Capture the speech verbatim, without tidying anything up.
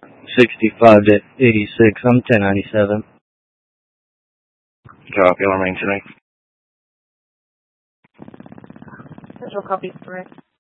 sixty-five to eighty-six. I'm ten ninety-seven. Copy, I'll remain tonight. Central copy, correct.